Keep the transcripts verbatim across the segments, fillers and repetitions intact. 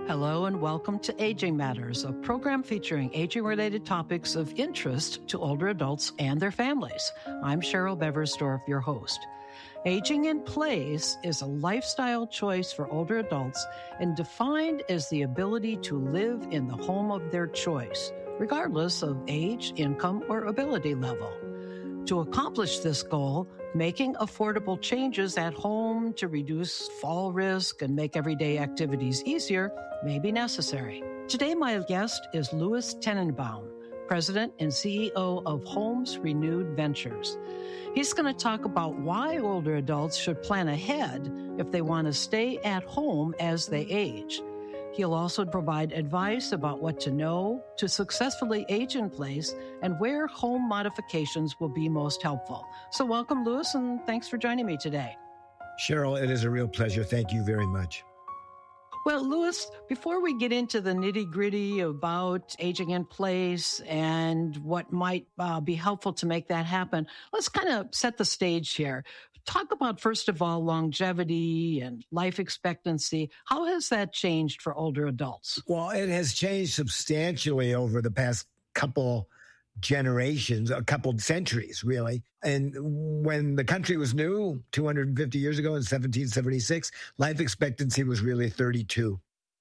Hello and welcome to Aging Matters, a program featuring aging-related topics of interest to older adults and their families. I'm Cheryl Beversdorf, your host. Aging in place is a lifestyle choice for older adults and defined as the ability to live in the home of their choice, regardless of age, income, or ability level. To accomplish this goal, making affordable changes at home to reduce fall risk and make everyday activities easier may be necessary. Today, my guest is Louis Tenenbaum, President and C E O of Homes Renewed Ventures. He's going to talk about why older adults should plan ahead if they want to stay at home as they age. He'll also provide advice about what to know to successfully age in place and where home modifications will be most helpful. So welcome, Louis, and thanks for joining me today. Cheryl, it is a real pleasure. Thank you very much. Well, Louis, before we get into the nitty-gritty about aging in place and what might uh, be helpful to make that happen, let's kind of set the stage here. Talk about, first of all, longevity and life expectancy. How has that changed for older adults? Well, it has changed substantially over the past couple generations, a couple centuries, really. And when the country was new, two hundred fifty years ago in seventeen seventy-six, life expectancy was really thirty-two.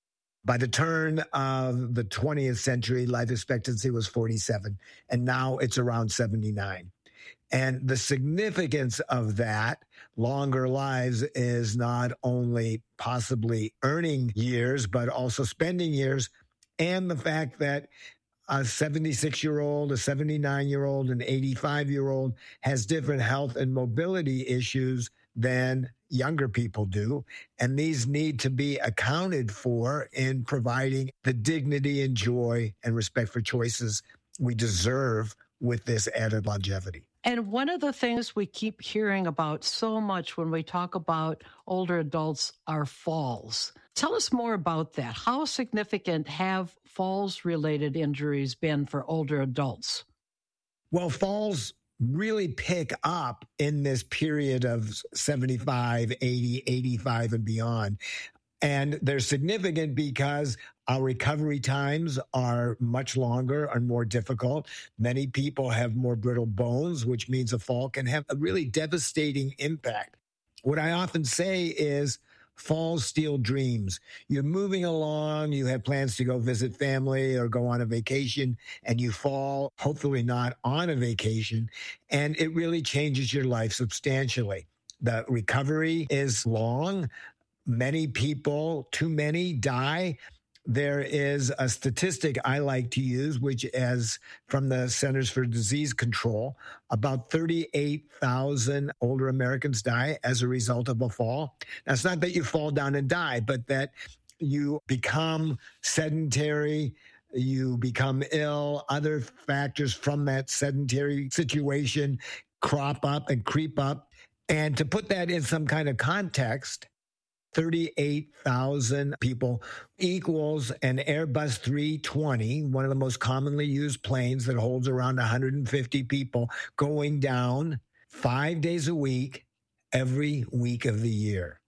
By the turn of the twentieth century, life expectancy was forty-seven, and now it's around seventy-nine. And the significance of that longer lives is not only possibly earning years, but also spending years, and the fact that a seventy-six-year-old, a seventy-nine-year-old, an eighty-five-year-old has different health and mobility issues than younger people do. And these need to be accounted for in providing the dignity and joy and respect for choices we deserve with this added longevity. And one of the things we keep hearing about so much when we talk about older adults are falls. Tell us more about that. How significant have falls-related injuries been for older adults? Well, falls really pick up in this period of seventy-five, eighty, eighty-five, and beyond. And they're significant because our recovery times are much longer and more difficult. Many people have more brittle bones, which means a fall can have a really devastating impact. What I often say is falls steal dreams. You're moving along, you have plans to go visit family or go on a vacation, and you fall, hopefully not on a vacation, and it really changes your life substantially. The recovery is long. Many people, too many, die. There is a statistic I like to use, which is from the Centers for Disease Control. About thirty-eight thousand older Americans die as a result of a fall. Now, it's not that you fall down and die, but that you become sedentary, you become ill, other factors from that sedentary situation crop up and creep up. And to put that in some kind of context, thirty-eight thousand people equals an Airbus three twenty, one of the most commonly used planes that holds around one hundred fifty people, going down five days a week, every week of the year.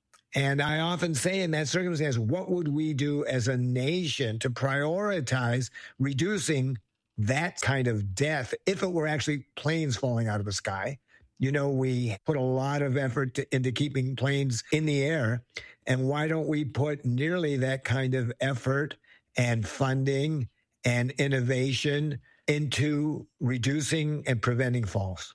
And I often say in that circumstance, what would we do as a nation to prioritize reducing that kind of death if it were actually planes falling out of the sky? You know, we put a lot of effort to, into keeping planes in the air. And why don't we put nearly that kind of effort and funding and innovation into reducing and preventing falls?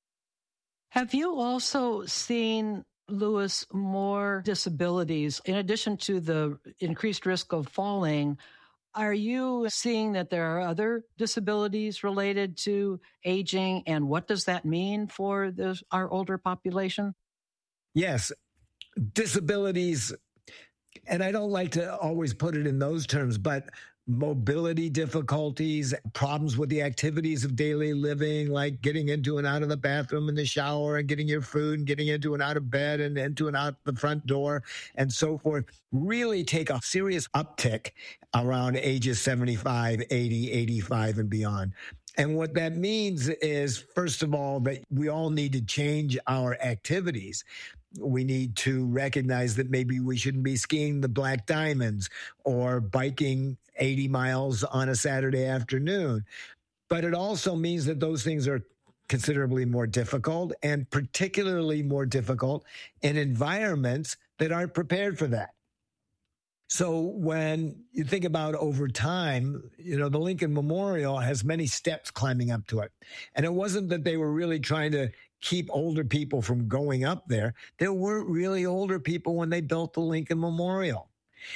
Have you also seen, Louis, more disabilities in addition to the increased risk of falling? Are you seeing that there are other disabilities related to aging, and what does that mean for the, our older population? Yes, disabilities, and I don't like to always put it in those terms, but mobility difficulties, problems with the activities of daily living, like getting into and out of the bathroom and the shower and getting your food and getting into and out of bed and into and out the front door and so forth, really take a serious uptick around ages seventy-five, eighty, eighty-five and beyond. And what that means is, first of all, that we all need to change our activities. We need to recognize that maybe we shouldn't be skiing the Black Diamonds or biking eighty miles on a Saturday afternoon. But it also means that those things are considerably more difficult, and particularly more difficult in environments that aren't prepared for that. So when you think about over time, you know, the Lincoln Memorial has many steps climbing up to it. And it wasn't that they were really trying to keep older people from going up there. There weren't really older people when they built the Lincoln Memorial.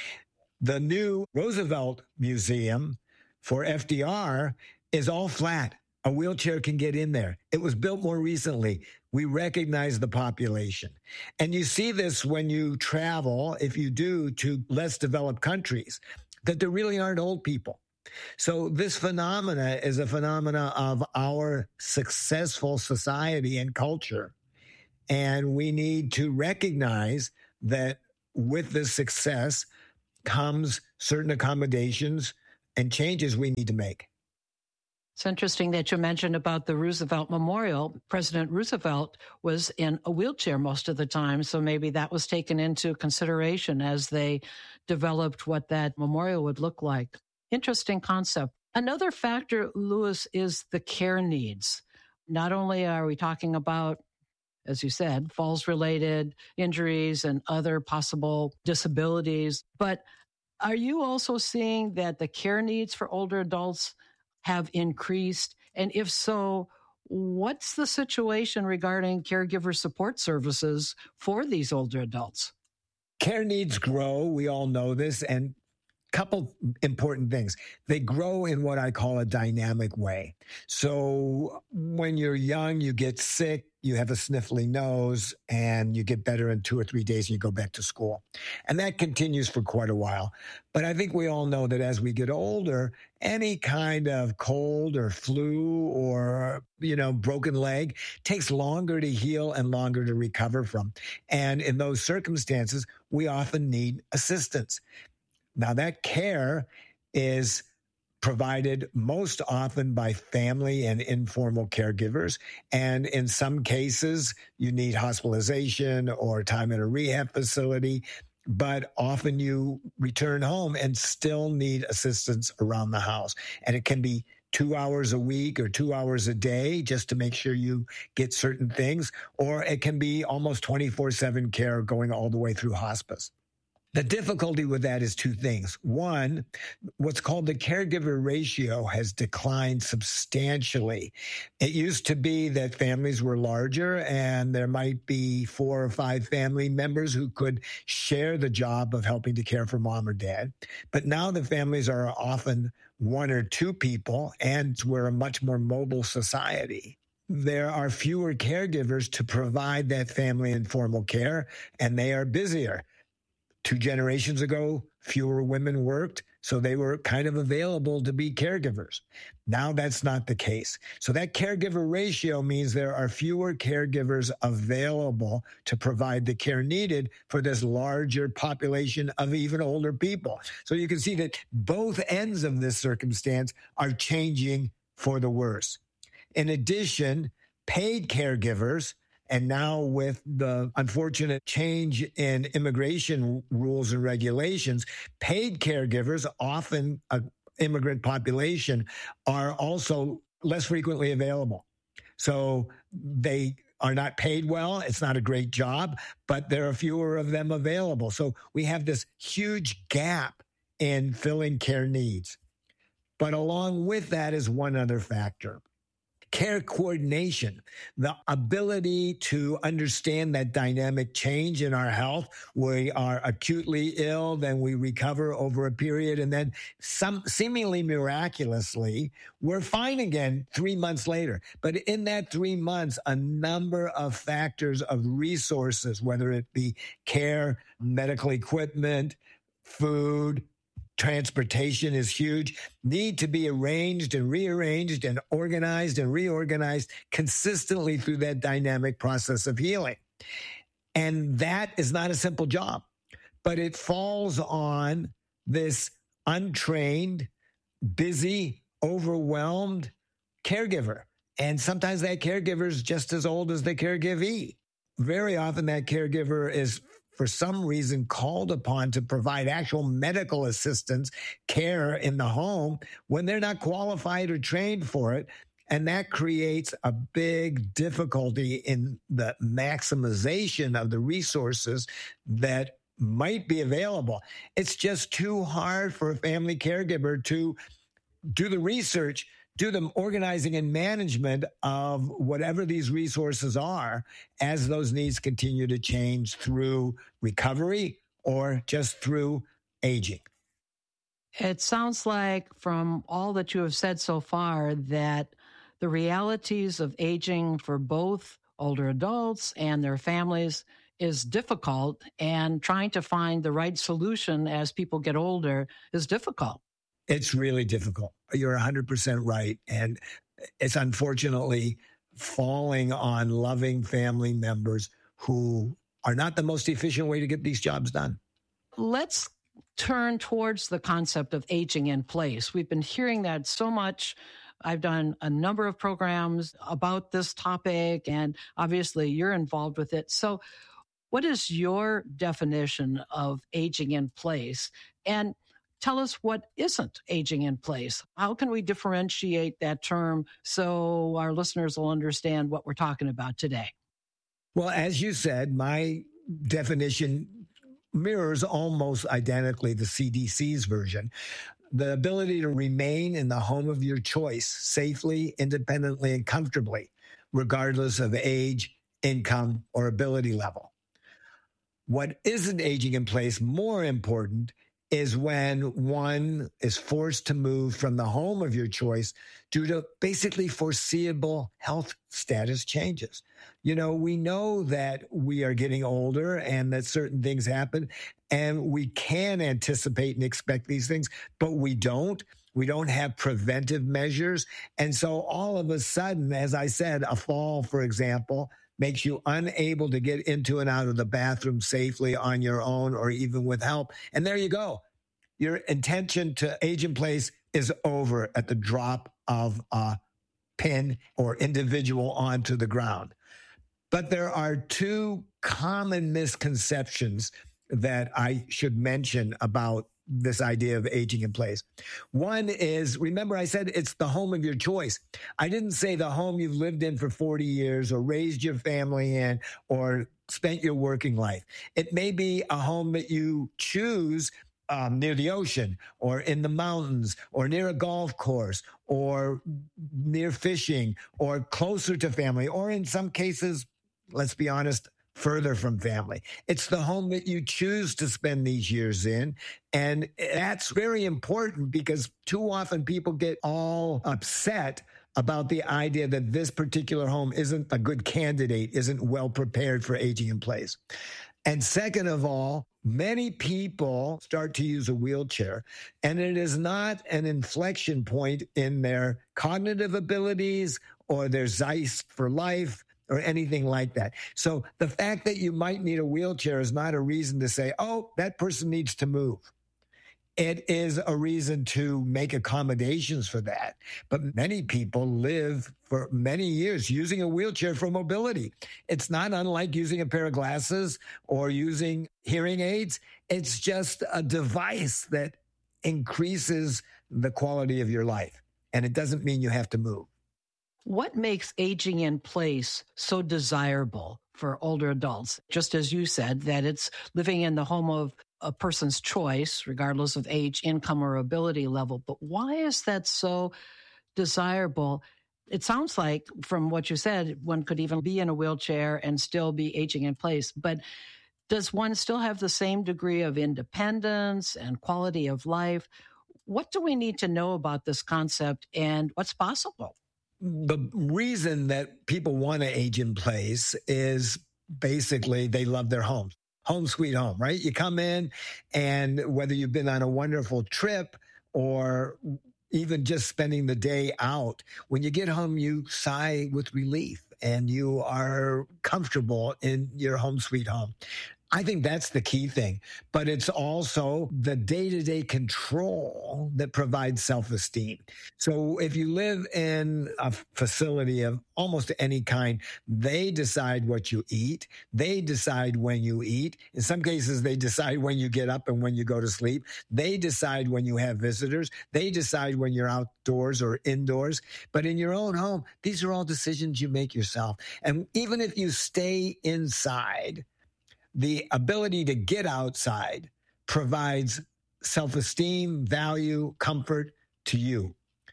The new Roosevelt Museum for F D R is all flat. A wheelchair can get in there. It was built more recently. We recognize the population. And you see this when you travel, if you do, to less developed countries, that there really aren't old people. So this phenomena is a phenomena of our successful society and culture. And we need to recognize that with this success comes certain accommodations and changes we need to make. It's interesting that you mentioned about the Roosevelt Memorial. President Roosevelt was in a wheelchair most of the time, so maybe that was taken into consideration as they developed what that memorial would look like. Interesting concept. Another factor, Louis, is the care needs. Not only are we talking about, as you said, falls-related injuries and other possible disabilities, but are you also seeing that the care needs for older adults have increased? And if so, what's the situation regarding caregiver support services for these older adults? Care needs grow. We all know this. And a couple important things. They grow in what I call a dynamic way. So when you're young, you get sick, you have a sniffly nose, and you get better in two or three days and you go back to school. And that continues for quite a while. But I think we all know that as we get older, any kind of cold or flu or, you know, broken leg takes longer to heal and longer to recover from. And in those circumstances, we often need assistance. Now, that care is provided most often by family and informal caregivers. And in some cases, you need hospitalization or time in a rehab facility. But often you return home and still need assistance around the house. And it can be two hours a week or two hours a day just to make sure you get certain things. Or it can be almost twenty-four seven care going all the way through hospice. The difficulty with that is two things. One, what's called the caregiver ratio has declined substantially. It used to be that families were larger and there might be four or five family members who could share the job of helping to care for mom or dad. But now the families are often one or two people, and we're a much more mobile society. There are fewer caregivers to provide that family informal care, and they are busier. Two generations ago, fewer women worked, so they were kind of available to be caregivers. Now that's not the case. So that caregiver ratio means there are fewer caregivers available to provide the care needed for this larger population of even older people. So you can see that both ends of this circumstance are changing for the worse. In addition, paid caregivers, and now with the unfortunate change in immigration rules and regulations, paid caregivers, often an immigrant population, are also less frequently available. So they are not paid well. It's not a great job, but there are fewer of them available. So we have this huge gap in filling care needs. But along with that is one other factor. Care coordination, the ability to understand that dynamic change in our health. We are acutely ill, then we recover over a period, and then some seemingly miraculously, we're fine again three months later. But in that three months, a number of factors of resources, whether it be care, medical equipment, food, transportation is huge, need to be arranged and rearranged and organized and reorganized consistently through that dynamic process of healing. And that is not a simple job, but it falls on this untrained, busy, overwhelmed caregiver. And sometimes that caregiver is just as old as the caregivee. very often that caregiver is, for some reason, called upon to provide actual medical assistance, care in the home when they're not qualified or trained for it. And that creates a big difficulty in the maximization of the resources that might be available. It's just too hard for a family caregiver to do the research, do the organizing and management of whatever these resources are as those needs continue to change through recovery or just through aging. It sounds like from all that you have said so far that the realities of aging for both older adults and their families is difficult, and trying to find the right solution as people get older is difficult. It's really difficult. You're one hundred percent right. And it's unfortunately falling on loving family members who are not the most efficient way to get these jobs done. Let's turn towards the concept of aging in place. We've been hearing that so much. I've done a number of programs about this topic, and obviously you're involved with it. So what is your definition of aging in place? And tell us what isn't aging in place. How can we differentiate that term so our listeners will understand what we're talking about today? Well, as you said, my definition mirrors almost identically the C D C's version. The ability to remain in the home of your choice safely, independently, and comfortably, regardless of age, income, or ability level. What isn't aging in place, more important, is when one is forced to move from the home of your choice due to basically foreseeable health status changes. You know, we know that we are getting older and that certain things happen, and we can anticipate and expect these things, but we don't. We don't have preventive measures. And so all of a sudden, as I said, a fall, for example, makes you unable to get into and out of the bathroom safely on your own or even with help. And there you go. Your intention to age in place is over at the drop of a pin or individual onto the ground. But there are two common misconceptions that I should mention about this idea of aging in place. One is, remember I said it's the home of your choice. I didn't say the home you've lived in for forty years or raised your family in or spent your working life. It may be a home that you choose um, near the ocean or in the mountains or near a golf course or near fishing or closer to family or in some cases, let's be honest, further from family. It's the home that you choose to spend these years in. And that's very important because too often people get all upset about the idea that this particular home isn't a good candidate, isn't well prepared for aging in place. And second of all, many people start to use a wheelchair, and it is not an inflection point in their cognitive abilities or their Zeiss for life or anything like that. So the fact that you might need a wheelchair is not a reason to say, oh, that person needs to move. It is a reason to make accommodations for that. But many people live for many years using a wheelchair for mobility. It's not unlike using a pair of glasses or using hearing aids. It's just a device that increases the quality of your life. And it doesn't mean you have to move. What makes aging in place so desirable for older adults? Just as you said, that it's living in the home of a person's choice, regardless of age, income, or ability level. But why is that so desirable? It sounds like, from what you said, one could even be in a wheelchair and still be aging in place. But does one still have the same degree of independence and quality of life? What do we need to know about this concept and what's possible? The reason that people want to age in place is basically they love their homes. Home sweet home, right? You come in, and whether you've been on a wonderful trip or even just spending the day out, when you get home, you sigh with relief and you are comfortable in your home sweet home. I think that's the key thing, but it's also the day-to-day control that provides self-esteem. So if you live in a facility of almost any kind, they decide what you eat. They decide when you eat. In some cases, they decide when you get up and when you go to sleep. They decide when you have visitors. They decide when you're outdoors or indoors. But in your own home, these are all decisions you make yourself. And even if you stay inside, the ability to get outside provides self-esteem, value, comfort to you.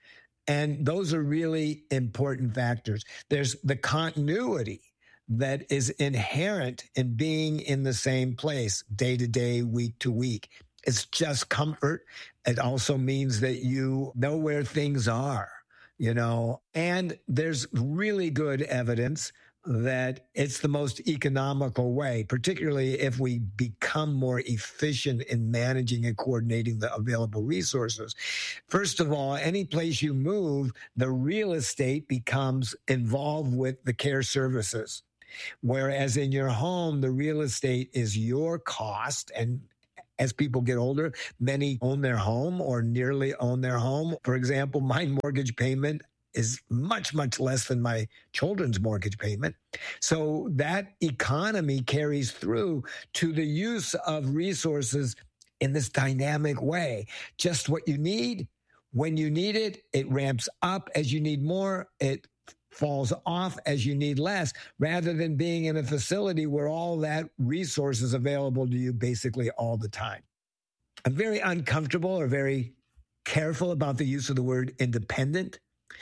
And those are really important factors. There's the continuity that is inherent in being in the same place day to day, week to week. It's just comfort. It also means that you know where things are, you know, and there's really good evidence that it's the most economical way, particularly if we become more efficient in managing and coordinating the available resources. First of all, any place you move, the real estate becomes involved with the care services. Whereas in your home, the real estate is your cost. And as people get older, many own their home or nearly own their home. For example, my mortgage payment is much, much less than my children's mortgage payment. So that economy carries through to the use of resources in this dynamic way. Just what you need, when you need it, it ramps up. As you need more, it falls off as you need less, rather than being in a facility where all that resource is available to you basically all the time. I'm very uncomfortable or very careful about the use of the word independent.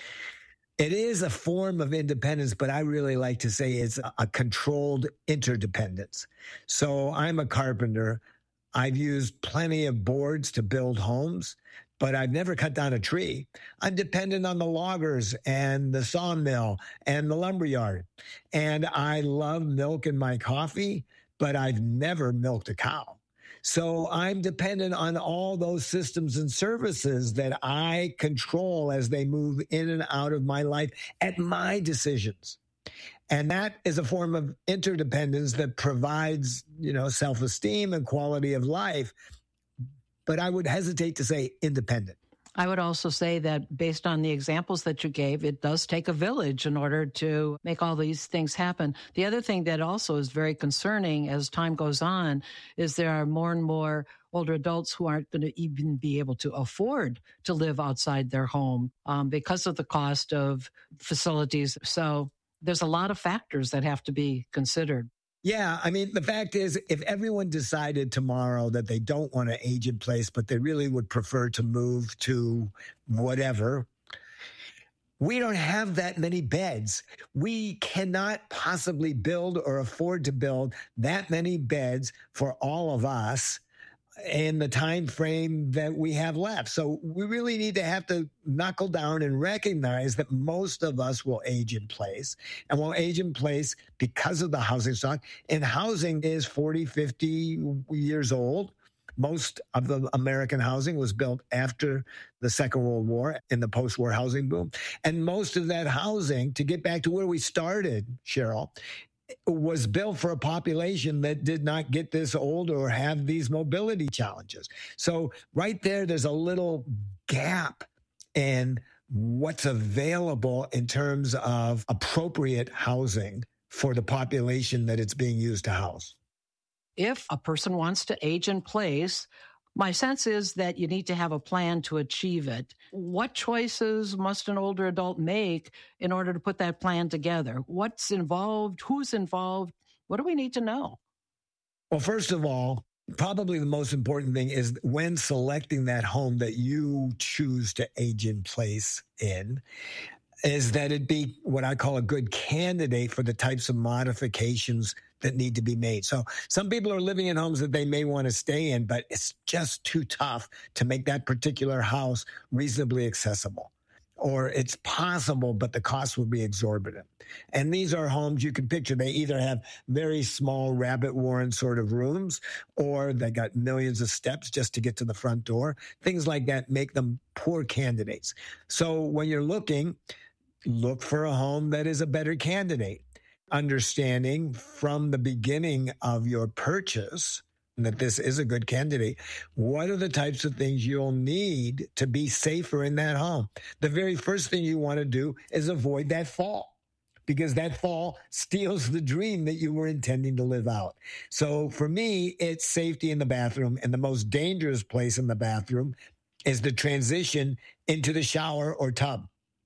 It is a form of independence, but I really like to say it's a controlled interdependence. So I'm a carpenter. I've used plenty of boards to build homes, but I've never cut down a tree. I'm dependent on the loggers and the sawmill and the lumberyard. And I love milk in my coffee, but I've never milked a cow. So I'm dependent on all those systems and services that I control as they move in and out of my life at my decisions. And that is a form of interdependence that provides, you know, self-esteem and quality of life. But I would hesitate to say independent. I would also say that based on the examples that you gave, it does take a village in order to make all these things happen. The other thing that also is very concerning as time goes on is there are more and more older adults who aren't going to even be able to afford to live outside their home um, because of the cost of facilities. So there's a lot of factors that have to be considered. Yeah, I mean, the fact is, if everyone decided tomorrow that they don't want to age in place, but they really would prefer to move to whatever, we don't have that many beds. We cannot possibly build or afford to build that many beds for all of us in the time frame that we have left. So we really need to have to knuckle down and recognize that most of us will age in place, and will age in place because of the housing stock. And housing is forty, fifty years old. Most of the American housing was built after the Second World War and the post-war housing boom. And most of that housing, to get back to where we started, Cheryl, was built for a population that did not get this old or have these mobility challenges. So right there, there's a little gap in what's available in terms of appropriate housing for the population that it's being used to house. If a person wants to age in place, my sense is that you need to have a plan to achieve it. What choices must an older adult make in order to put that plan together? What's involved? Who's involved? What do we need to know? Well, first of all, probably the most important thing is when selecting that home that you choose to age in place in, is that it be what I call a good candidate for the types of modifications that need to be made. So some people are living in homes that they may want to stay in, but it's just too tough to make that particular house reasonably accessible. Or it's possible, but the cost would be exorbitant. And these are homes you can picture. They either have very small rabbit warren sort of rooms, or they got millions of steps just to get to the front door. Things like that make them poor candidates. So when you're looking, look for a home that is a better candidate. understanding from the beginning of your purchase that this is a good candidate, what are the types of things you'll need to be safer in that home? The very first thing you want to do is avoid that fall, because that fall steals the dream that you were intending to live out. So for me, it's safety in the bathroom, and the most dangerous place in the bathroom is the transition into the shower or tub.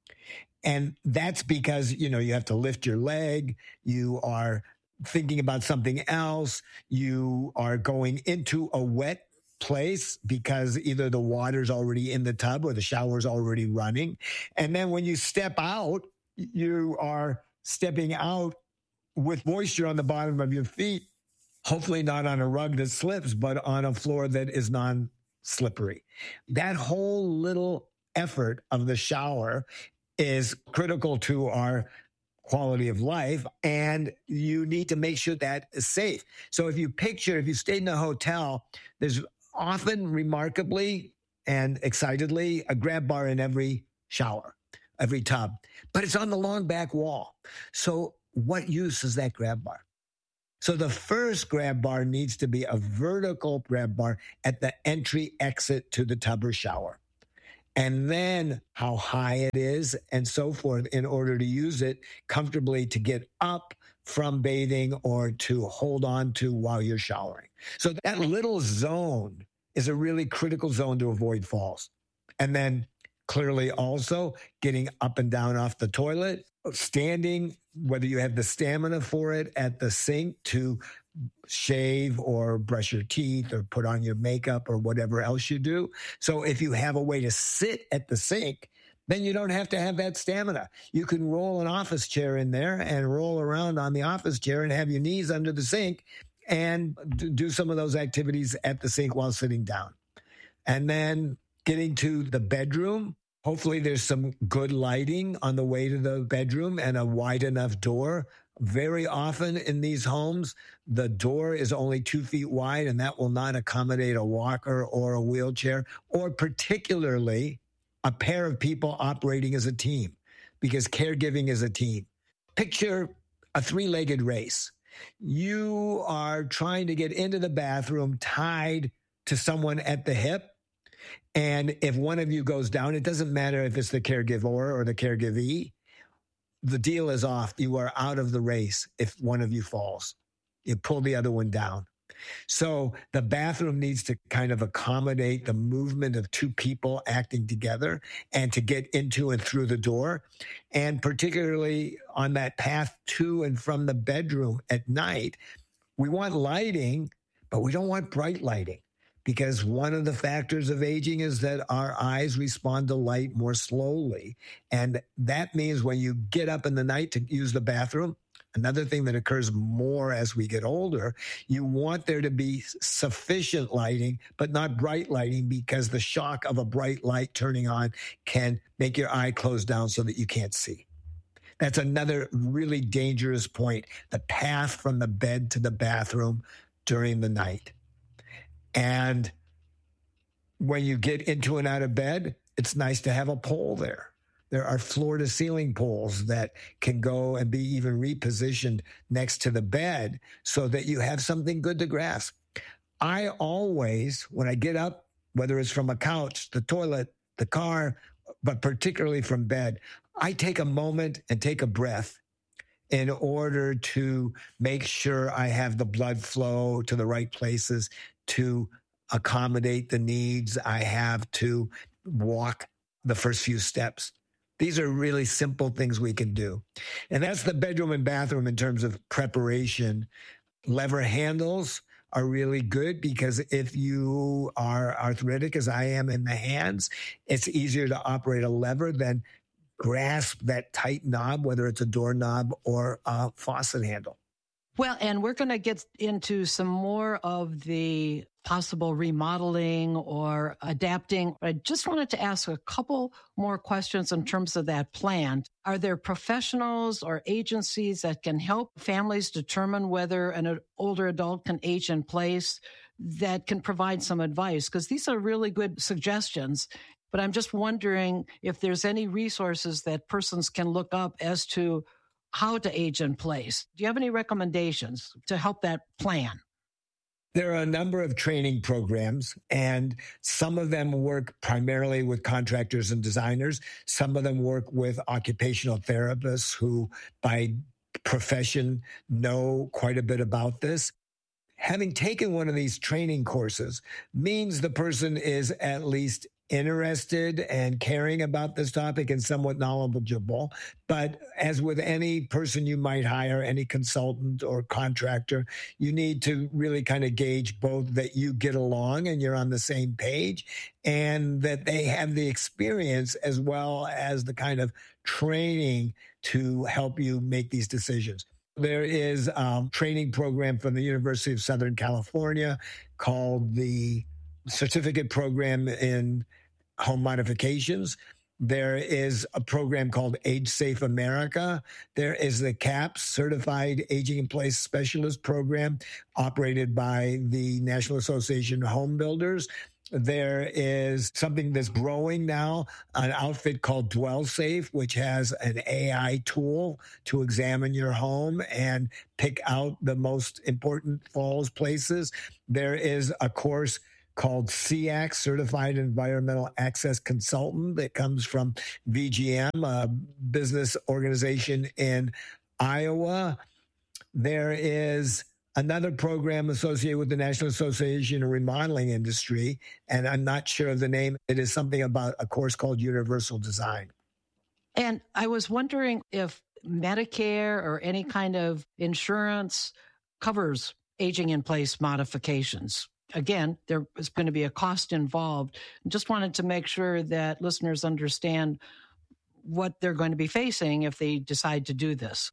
And that's because, you know, you have to lift your leg, you are thinking about something else, you are going into a wet place because either the water's already in the tub or the shower's already running. And then when you step out, you are stepping out with moisture on the bottom of your feet, hopefully not on a rug that slips, but on a floor that is non-slippery. That whole little effort of the shower is critical to our quality of life, and you need to make sure that is safe. So if you picture, if you stayed in a hotel, there's often remarkably and excitedly a grab bar in every shower, every tub, but it's on the long back wall. So what use is that grab bar? So the first grab bar needs to be a vertical grab bar at the entry exit to the tub or shower. And then how high it is and so forth in order to use it comfortably to get up from bathing or to hold on to while you're showering. So that little zone is a really critical zone to avoid falls. And then clearly also getting up and down off the toilet, standing, whether you have the stamina for it at the sink to shave or brush your teeth or put on your makeup or whatever else you do. So if you have a way to sit at the sink, then you don't have to have that stamina. You can roll an office chair in there and roll around on the office chair and have your knees under the sink and do some of those activities at the sink while sitting down. And then getting to the bedroom, hopefully there's some good lighting on the way to the bedroom and a wide enough door. Very often in these homes, the door is only two feet wide, and that will not accommodate a walker or a wheelchair, or particularly a pair of people operating as a team, because caregiving is a team. Picture a three-legged race. You are trying to get into the bathroom tied to someone at the hip, and if one of you goes down, it doesn't matter if it's the caregiver or the caregivee. The deal is off. You are out of the race if one of you falls. You pull the other one down. So the bathroom needs to kind of accommodate the movement of two people acting together and to get into and through the door. And particularly on that path to and from the bedroom at night, we want lighting, but we don't want bright lighting. Because one of the factors of aging is that our eyes respond to light more slowly. And that means when you get up in the night to use the bathroom, another thing that occurs more as we get older, you want there to be sufficient lighting, but not bright lighting, because the shock of a bright light turning on can make your eye close down so that you can't see. That's another really dangerous point, the path from the bed to the bathroom during the night. And when you get into and out of bed, it's nice to have a pole there. There are floor-to-ceiling poles that can go and be even repositioned next to the bed so that you have something good to grasp. I always, when I get up, whether it's from a couch, the toilet, the car, but particularly from bed, I take a moment and take a breath in order to make sure I have the blood flow to the right places to accommodate the needs I have to walk the first few steps. These are really simple things we can do. And that's the bedroom and bathroom in terms of preparation. Lever handles are really good because if you are arthritic, as I am in the hands, it's easier to operate a lever than grasp that tight knob, whether it's a doorknob or a faucet handle. Well, and we're going to get into some more of the possible remodeling or adapting. I just wanted to ask a couple more questions in terms of that plan. Are there professionals or agencies that can help families determine whether an older adult can age in place, that can provide some advice? Because these are really good suggestions. But I'm just wondering if there's any resources that persons can look up as to how to age in place. Do you have any recommendations to help that plan? There are a number of training programs, and some of them work primarily with contractors and designers. Some of them work with occupational therapists who, by profession, know quite a bit about this. Having taken one of these training courses means the person is at least interested and caring about this topic and somewhat knowledgeable. But as with any person you might hire, any consultant or contractor, you need to really kind of gauge both that you get along and you're on the same page, and that they have the experience as well as the kind of training to help you make these decisions. There is a training program from the University of Southern California called the Certificate Program in Home Modifications. There is a program called Age Safe America. There is the CAPS, Certified Aging in Place Specialist Program, operated by the National Association of Home Builders. There is something that's growing now, an outfit called Dwell Safe, which has an A I tool to examine your home and pick out the most important falls places. There is a course called C A C, Certified Environmental Access Consultant, that comes from V G M, a business organization in Iowa. There is another program associated with the National Association of Remodeling Industry, and I'm not sure of the name. It is something about a course called Universal Design. And I was wondering if Medicare or any kind of insurance covers aging in place modifications. Again, there is going to be a cost involved. Just wanted to make sure that listeners understand what they're going to be facing if they decide to do this.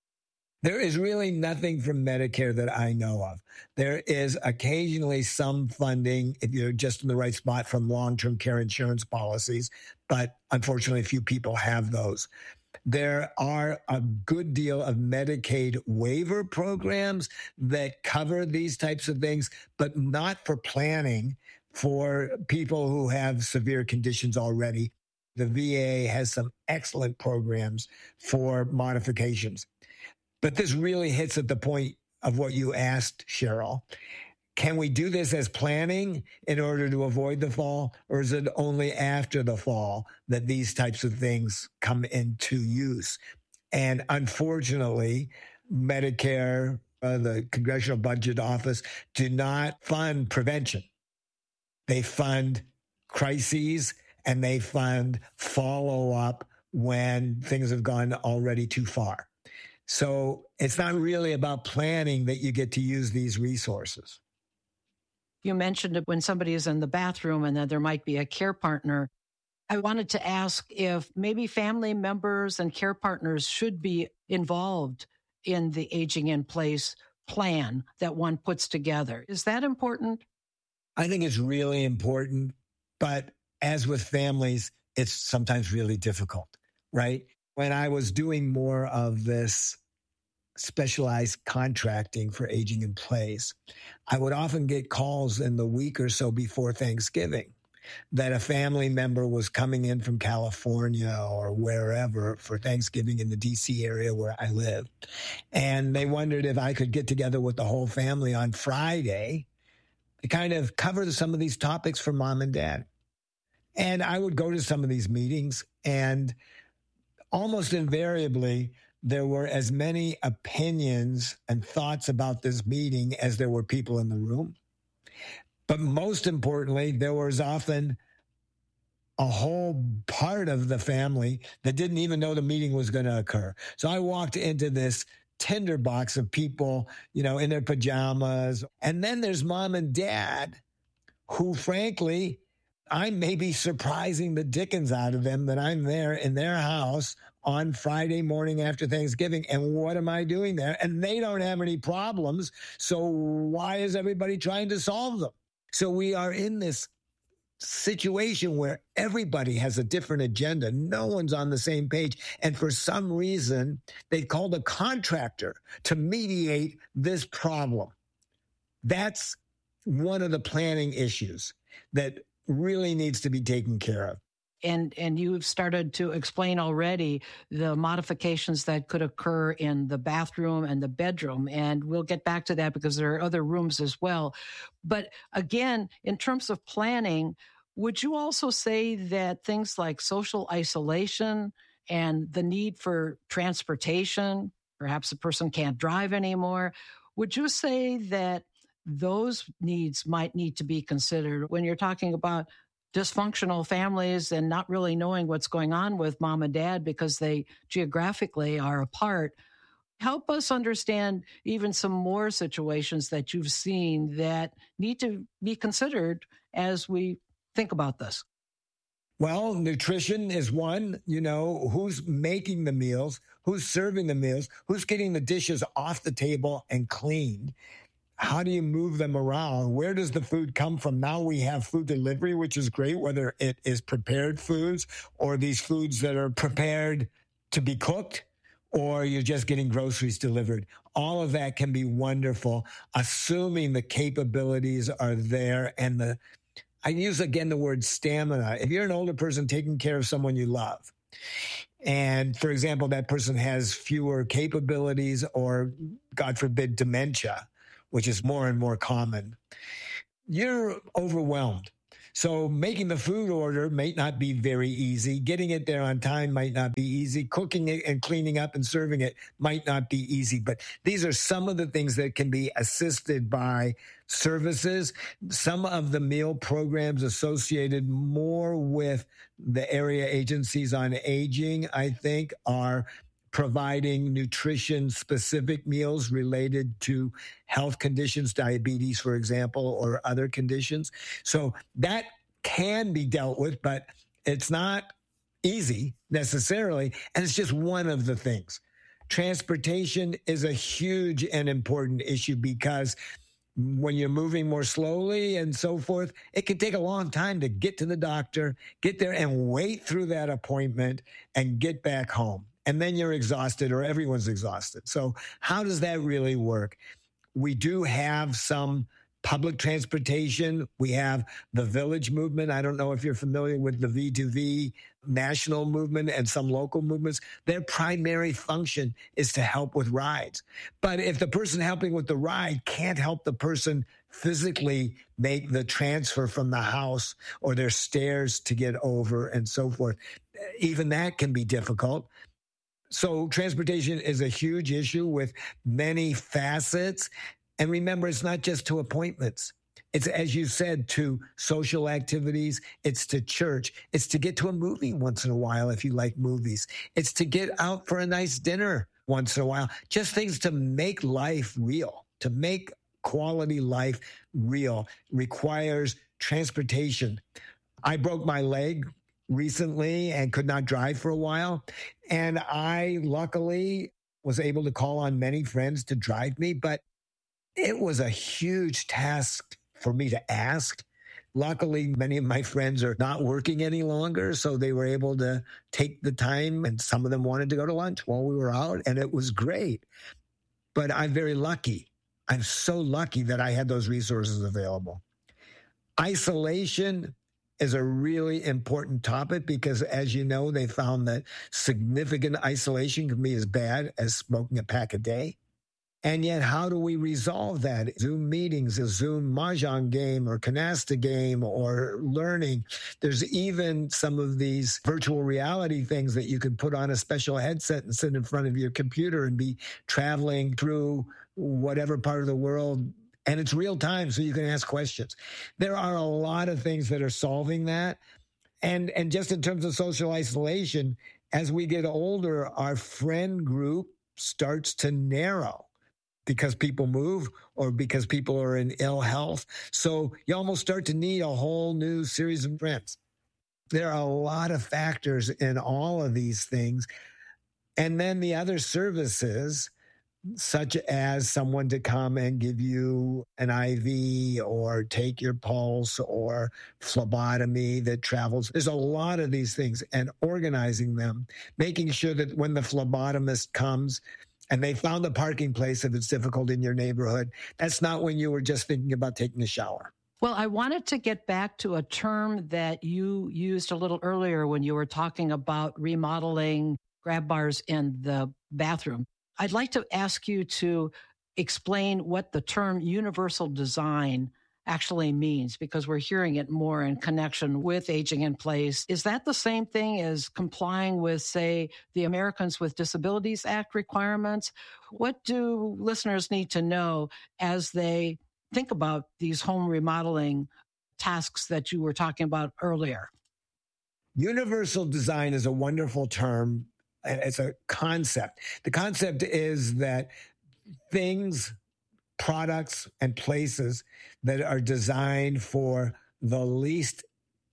There is really nothing from Medicare that I know of. There is occasionally some funding, if you're just in the right spot, from long-term care insurance policies, but unfortunately few people have those. There are a good deal of Medicaid waiver programs that cover these types of things, but not for planning for people who have severe conditions already. The V A has some excellent programs for modifications. But this really hits at the point of what you asked, Cheryl. Can we do this as planning in order to avoid the fall, or is it only after the fall that these types of things come into use? And unfortunately, Medicare, uh, the Congressional Budget Office, do not fund prevention. They fund crises and they fund follow-up when things have gone already too far. So it's not really about planning that you get to use these resources. You mentioned it when somebody is in the bathroom and that there might be a care partner. I wanted to ask if maybe family members and care partners should be involved in the aging in place plan that one puts together. Is that important? I think it's really important, but as with families, it's sometimes really difficult, right? When I was doing more of this specialized contracting for aging in place, I would often get calls in the week or so before Thanksgiving that a family member was coming in from California or wherever for Thanksgiving in the D C area where I live. And they wondered if I could get together with the whole family on Friday to kind of cover some of these topics for mom and dad. And I would go to some of these meetings, and almost invariably, there were as many opinions and thoughts about this meeting as there were people in the room. But most importantly, there was often a whole part of the family that didn't even know the meeting was going to occur. So I walked into this tinderbox of people, you know, in their pajamas. And then there's mom and dad who, frankly, I may be surprising the dickens out of them that I'm there in their house on Friday morning after Thanksgiving. And what am I doing there? And they don't have any problems. So why is everybody trying to solve them? So we are in this situation where everybody has a different agenda. No one's on the same page. And for some reason, they called a contractor to mediate this problem. That's one of the planning issues that really needs to be taken care of. And and you've started to explain already the modifications that could occur in the bathroom and the bedroom. And we'll get back to that because there are other rooms as well. But again, in terms of planning, would you also say that things like social isolation and the need for transportation, perhaps a person can't drive anymore, would you say that those needs might need to be considered when you're talking about dysfunctional families and not really knowing what's going on with mom and dad because they geographically are apart? Help us understand even some more situations that you've seen that need to be considered as we think about this. Well, nutrition is one. You know, who's making the meals, who's serving the meals, who's getting the dishes off the table and cleaned. How do you move them around? Where does the food come from? Now we have food delivery, which is great, whether it is prepared foods or these foods that are prepared to be cooked, or you're just getting groceries delivered. All of that can be wonderful, assuming the capabilities are there. And the, I use again the word stamina. If you're an older person taking care of someone you love, and for example, that person has fewer capabilities or, God forbid, dementia, which is more and more common, you're overwhelmed. So making the food order might not be very easy. Getting it there on time might not be easy. Cooking it and cleaning up and serving it might not be easy. But these are some of the things that can be assisted by services. Some of the meal programs associated more with the area agencies on aging, I think, are providing nutrition-specific meals related to health conditions, diabetes, for example, or other conditions. So that can be dealt with, but it's not easy necessarily, and it's just one of the things. Transportation is a huge and important issue because when you're moving more slowly and so forth, it can take a long time to get to the doctor, get there and wait through that appointment and get back home. And then you're exhausted, or everyone's exhausted. So how does that really work? We do have some public transportation. We have the Village movement. I don't know if you're familiar with the V two V national movement and some local movements. Their primary function is to help with rides. But if the person helping with the ride can't help the person physically make the transfer from the house or their stairs to get over and so forth, even that can be difficult. So transportation is a huge issue with many facets. And remember, it's not just to appointments. It's, as you said, to social activities. It's to church. It's to get to a movie once in a while if you like movies. It's to get out for a nice dinner once in a while. Just things to make life real, to make quality life real requires transportation. I broke my leg recently and could not drive for a while. And I luckily was able to call on many friends to drive me, but it was a huge task for me to ask. Luckily, many of my friends are not working any longer, so they were able to take the time, and some of them wanted to go to lunch while we were out, and it was great. But I'm very lucky. I'm so lucky that I had those resources available. Isolation is a really important topic because, as you know, they found that significant isolation can be as bad as smoking a pack a day. And yet, how do we resolve that? Zoom meetings, a Zoom mahjong game or canasta game or learning. There's even some of these virtual reality things that you can put on a special headset and sit in front of your computer and be traveling through whatever part of the world. And it's real time, so you can ask questions. There are a lot of things that are solving that. And, and just in terms of social isolation, as we get older, our friend group starts to narrow because people move or because people are in ill health. So you almost start to need a whole new series of friends. There are a lot of factors in all of these things. And then the other services, such as someone to come and give you an I V or take your pulse or phlebotomy that travels. There's a lot of these things, and organizing them, making sure that when the phlebotomist comes and they found a parking place if it's difficult in your neighborhood, that's not when you were just thinking about taking a shower. Well, I wanted to get back to a term that you used a little earlier when you were talking about remodeling grab bars in the bathroom. I'd like to ask you to explain what the term universal design actually means, because we're hearing it more in connection with aging in place. Is that the same thing as complying with, say, the Americans with Disabilities Act requirements? What do listeners need to know as they think about these home remodeling tasks that you were talking about earlier? Universal design is a wonderful term. It's a concept. The concept is that things, products, and places that are designed for the least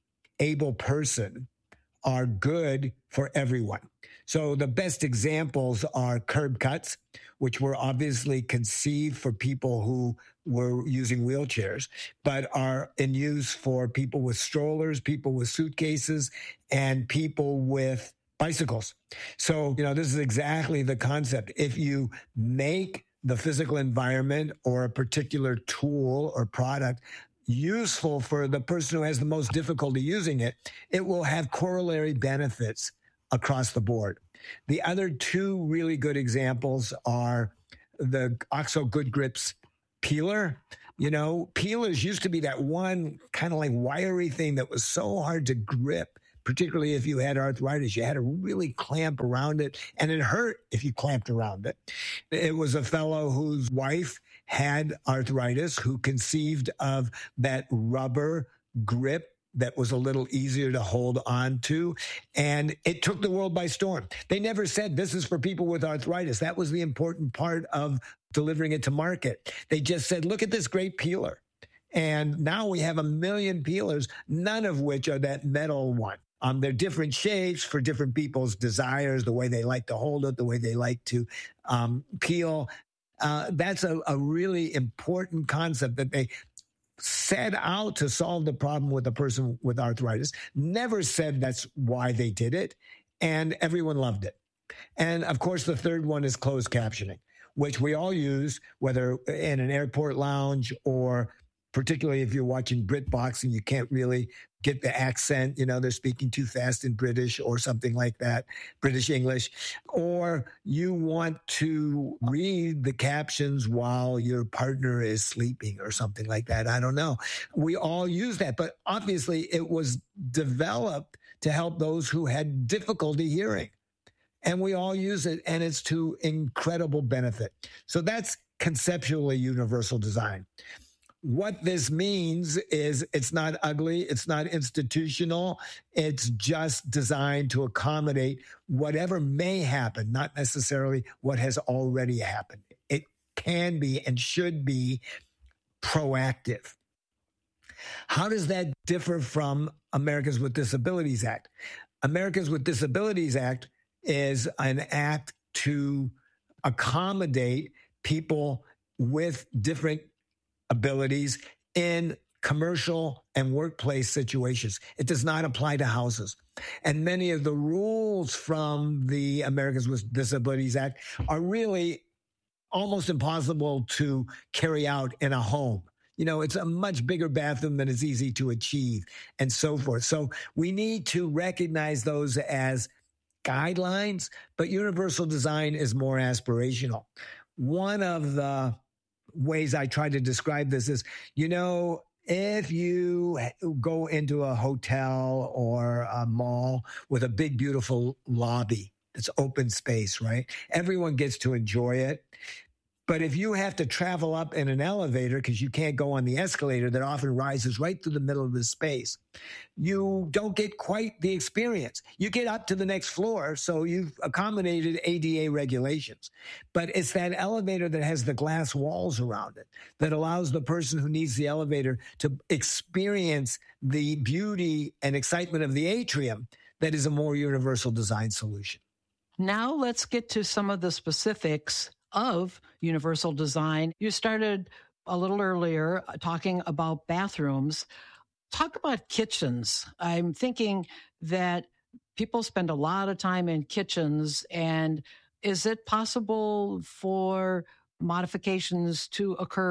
able person are good for everyone. So the best examples are curb cuts, which were obviously conceived for people who were using wheelchairs, but are in use for people with strollers, people with suitcases, and people with bicycles. So, you know, this is exactly the concept. If you make the physical environment or a particular tool or product useful for the person who has the most difficulty using it, it will have corollary benefits across the board. The other two really good examples are the OXO Good Grips peeler. You know, peelers used to be that one kind of like wiry thing that was so hard to grip, particularly if you had arthritis. You had to really clamp around it, and it hurt if you clamped around it. It was a fellow whose wife had arthritis who conceived of that rubber grip that was a little easier to hold on to. And it took the world by storm. They never said this is for people with arthritis. That was the important part of delivering it to market. They just said, look at this great peeler. And now we have a million peelers, none of which are that metal one. Um, they're different shapes for different people's desires, the way they like to hold it, the way they like to um, peel. Uh, that's a, a really important concept that they set out to solve the problem with a person with arthritis, never said that's why they did it, and everyone loved it. And of course, the third one is closed captioning, which we all use, whether in an airport lounge or particularly if you're watching BritBox and you can't really get the accent, you know, they're speaking too fast in British or something like that, British English, or you want to read the captions while your partner is sleeping or something like that. I don't know. We all use that, but obviously it was developed to help those who had difficulty hearing. And we all use it, and it's to incredible benefit. So that's conceptually universal design. What this means is it's not ugly, it's not institutional, it's just designed to accommodate whatever may happen, not necessarily what has already happened. It can be and should be proactive. How does that differ from Americans with Disabilities Act? Americans with Disabilities Act is an act to accommodate people with different abilities in commercial and workplace situations. It does not apply to houses. And many of the rules from the Americans with Disabilities Act are really almost impossible to carry out in a home. You know, it's a much bigger bathroom than is easy to achieve and so forth. So we need to recognize those as guidelines, but universal design is more aspirational. One of the ways I try to describe this is, you know, if you go into a hotel or a mall with a big, beautiful lobby, it's open space, right? Everyone gets to enjoy it. But if you have to travel up in an elevator because you can't go on the escalator that often rises right through the middle of the space, you don't get quite the experience. You get up to the next floor, so you've accommodated A D A regulations. But it's that elevator that has the glass walls around it that allows the person who needs the elevator to experience the beauty and excitement of the atrium that is a more universal design solution. Now let's get to some of the specifics of universal design. You started a little earlier talking about bathrooms. Talk about kitchens. I'm thinking that people spend a lot of time in kitchens, and is it possible for modifications to occur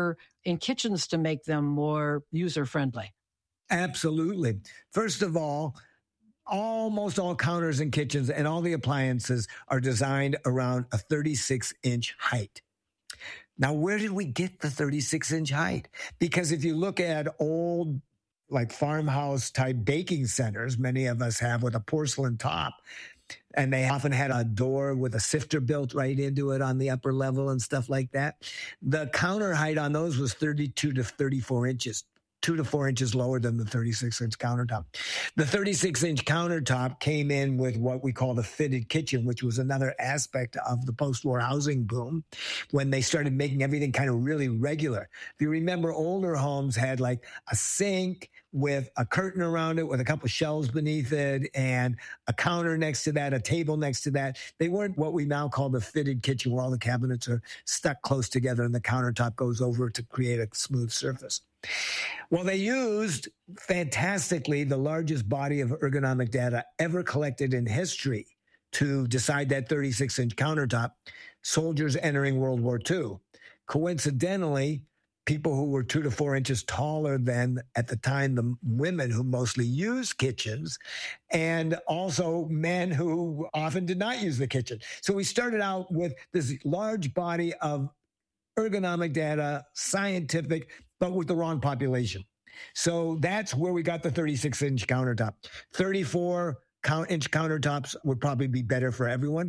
in kitchens to make them more user-friendly? Absolutely. First of all, almost all counters in kitchens and all the appliances are designed around a thirty-six inch height. Now, where did we get the thirty-six inch height? Because if you look at old, like farmhouse type baking centers, many of us have with a porcelain top, and they often had a door with a sifter built right into it on the upper level and stuff like that. The counter height on those was thirty-two to thirty-four inches. Two to four inches lower than the thirty-six inch countertop. The thirty-six inch countertop came in with what we call the fitted kitchen, which was another aspect of the post-war housing boom when they started making everything kind of really regular. If you remember, older homes had like a sink with a curtain around it with a couple shelves beneath it and a counter next to that, a table next to that. They weren't what we now call the fitted kitchen where all the cabinets are stuck close together and the countertop goes over to create a smooth surface. Well, they used fantastically the largest body of ergonomic data ever collected in history to decide that thirty-six inch countertop, soldiers entering World War Two. Coincidentally, people who were two to four inches taller than, at the time, the women who mostly used kitchens, and also men who often did not use the kitchen. So we started out with this large body of ergonomic data, scientific, but with the wrong population. So that's where we got the thirty-six inch countertop. thirty-four inch countertops would probably be better for everyone.